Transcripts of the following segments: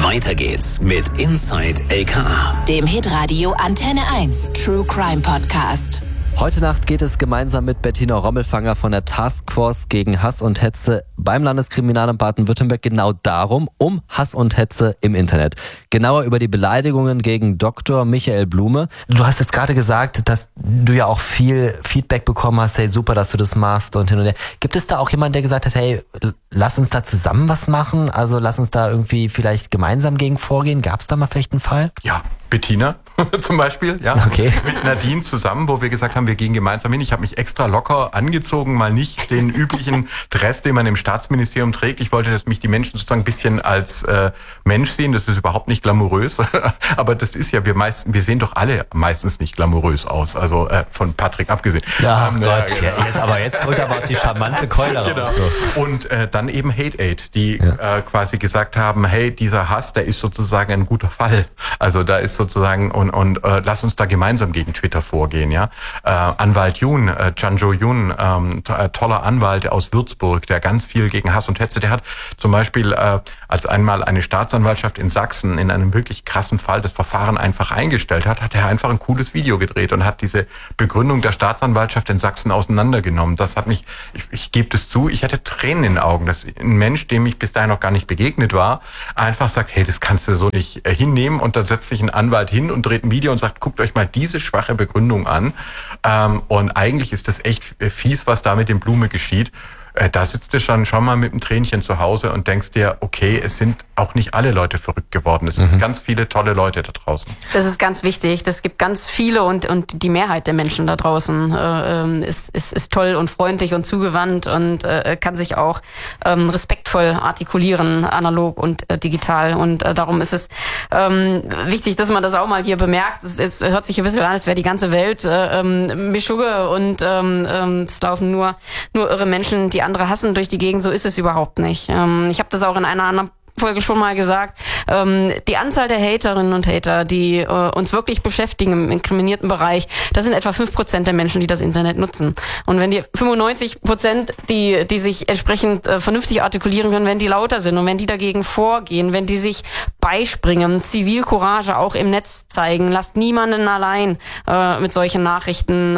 Weiter geht's mit Inside LKA, dem Hitradio Antenne 1 True Crime Podcast. Heute Nacht geht es gemeinsam mit Bettina Rommelfanger von der Taskforce gegen Hass und Hetze beim Landeskriminalamt Baden-Württemberg genau darum, um Hass und Hetze im Internet. Genauer über die Beleidigungen gegen Dr. Michael Blume. Du hast jetzt gerade gesagt, dass du ja auch viel Feedback bekommen hast, hey, super, dass du das machst und hin und her. Gibt es da auch jemanden, der gesagt hat, hey, lass uns da zusammen was machen? Also lass uns da irgendwie vielleicht gemeinsam gegen vorgehen. Gab es da mal vielleicht einen Fall? Ja, Bettina zum Beispiel, ja, okay. Mit Nadine zusammen, wo wir gesagt haben, wir gehen gemeinsam hin. Ich habe mich extra locker angezogen, mal nicht den üblichen Dress, den man im Staatsministerium trägt. Ich wollte, dass mich die Menschen sozusagen ein bisschen als Mensch sehen. Das ist überhaupt nicht glamourös, aber das ist ja, wir sehen doch alle meistens nicht glamourös aus, also von Patrick abgesehen. Ja, jetzt holt aber auch die charmante Keule raus. Genau. So. Und dann eben Hate Aid, die quasi gesagt haben, hey, dieser Hass, der ist sozusagen ein guter Fall. Also da ist sozusagen und lass uns da gemeinsam gegen Twitter vorgehen, ja. Anwalt Jun, Chanjo Jun, toller Anwalt aus Würzburg, der ganz viel gegen Hass und Hetze, der hat zum Beispiel, als einmal eine Staatsanwaltschaft in Sachsen in einem wirklich krassen Fall das Verfahren einfach eingestellt hat, hat er einfach ein cooles Video gedreht und hat diese Begründung der Staatsanwaltschaft in Sachsen auseinandergenommen. Das hat mich, ich gebe das zu, ich hatte Tränen in den Augen, dass ein Mensch, dem ich bis dahin noch gar nicht begegnet war, einfach sagt, hey, das kannst du so nicht hinnehmen, und dann setzt sich ein Anwalt hin und dreht ein Video und sagt, guckt euch mal diese schwache Begründung an. Und eigentlich ist das echt fies, was da mit dem Blume geschieht. Da sitzt du schon mal mit einem Tränchen zu Hause und denkst dir, okay, es sind auch nicht alle Leute verrückt geworden. Es sind ganz viele tolle Leute da draußen. Das ist ganz wichtig. Das gibt ganz viele und die Mehrheit der Menschen da draußen ist toll und freundlich und zugewandt und kann sich auch respektvoll artikulieren, analog und digital. Und darum ist es wichtig, dass man das auch mal hier bemerkt. Es hört sich ein bisschen an, als wäre die ganze Welt Mischugge und es laufen nur irre Menschen, die andere hassen durch die Gegend. So ist es überhaupt nicht. Ich habe das auch in einer anderen Folge schon mal gesagt, die Anzahl der Haterinnen und Hater, die uns wirklich beschäftigen im inkriminierten Bereich, das sind etwa 5% der Menschen, die das Internet nutzen. Und wenn die 95%, die sich entsprechend vernünftig artikulieren können, wenn die lauter sind und wenn die dagegen vorgehen, wenn die sich beispringen, Zivilcourage auch im Netz zeigen, lasst niemanden allein mit solchen Nachrichten,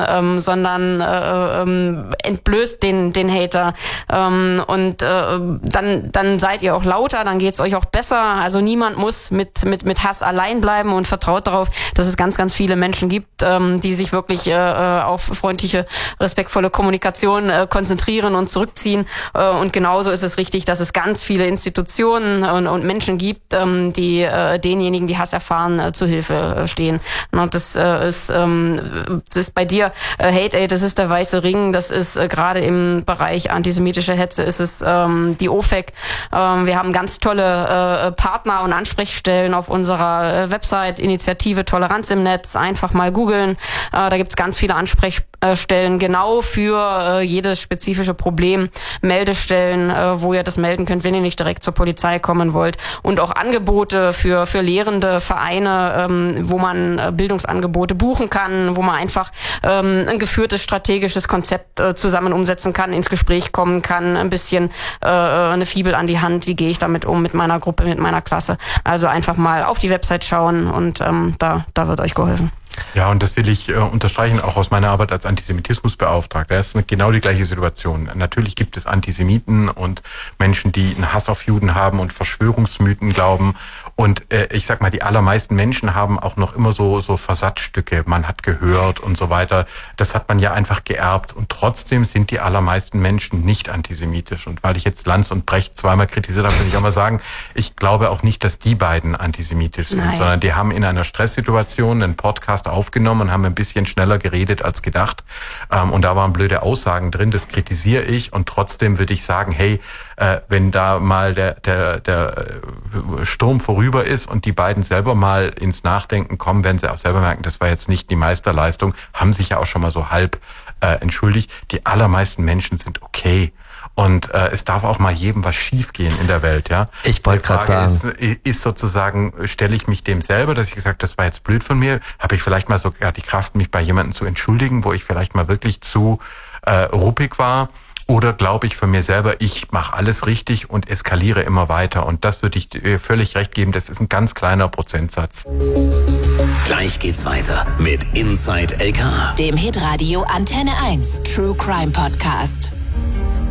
sondern entblößt den Hater und dann seid ihr auch lauter, dann geht's euch auch besser. Also niemand muss mit Hass allein bleiben, und vertraut darauf, dass es ganz, ganz viele Menschen gibt, die sich wirklich auf freundliche, respektvolle Kommunikation konzentrieren und zurückziehen. Und genauso ist es richtig, dass es ganz viele Institutionen und Menschen gibt, die denjenigen, die Hass erfahren, zu Hilfe stehen. Und das ist bei dir Hate Aid, das ist der weiße Ring, das ist gerade im Bereich antisemitische Hetze, ist es die OFEC. Wir haben ganz tolle Partner und Ansprechstellen auf unserer Website, Initiative Toleranz im Netz. Einfach mal googeln. Da gibt's ganz viele Ansprechstellen genau für jedes spezifische Problem. Meldestellen, wo ihr das melden könnt, wenn ihr nicht direkt zur Polizei kommen wollt. Und auch Angebote für lehrende Vereine, wo man Bildungsangebote buchen kann, wo man einfach ein geführtes strategisches Konzept zusammen umsetzen kann, ins Gespräch kommen kann, ein bisschen eine Fibel an die Hand, wie gehe ich damit um, mit meiner Gruppe, mit meiner Klasse. Also einfach mal auf die Website schauen und da wird euch geholfen. Ja, und das will ich unterstreichen, auch aus meiner Arbeit als Antisemitismusbeauftragter. Das ist genau die gleiche Situation. Natürlich gibt es Antisemiten und Menschen, die einen Hass auf Juden haben und Verschwörungsmythen glauben. Und ich sag mal, die allermeisten Menschen haben auch noch immer so Versatzstücke. Man hat gehört und so weiter. Das hat man ja einfach geerbt. Und trotzdem sind die allermeisten Menschen nicht antisemitisch. Und weil ich jetzt Lanz und Brecht zweimal kritisiert habe, will ich auch mal sagen, ich glaube auch nicht, dass die beiden antisemitisch sind, sondern die haben in einer Stresssituation einen Podcast aufgenommen und haben ein bisschen schneller geredet als gedacht. Und da waren blöde Aussagen drin, das kritisiere ich. Und trotzdem würde ich sagen, hey, wenn da mal der Sturm vorüber ist und die beiden selber mal ins Nachdenken kommen, werden sie auch selber merken, das war jetzt nicht die Meisterleistung, haben sich ja auch schon mal so halb entschuldigt. Die allermeisten Menschen sind okay. Und es darf auch mal jedem was schiefgehen in der Welt, ja. Ich wollte gerade sagen, ist sozusagen, stelle ich mich dem selber, dass ich gesagt, das war jetzt blöd von mir, habe ich vielleicht mal sogar die Kraft, mich bei jemandem zu entschuldigen, wo ich vielleicht mal wirklich zu ruppig war. Oder glaube ich von mir selber, ich mache alles richtig und eskaliere immer weiter? Und das würde ich dir völlig recht geben, das ist ein ganz kleiner Prozentsatz. Gleich geht's weiter mit Inside LKA. Dem Hitradio Antenne 1 True Crime Podcast.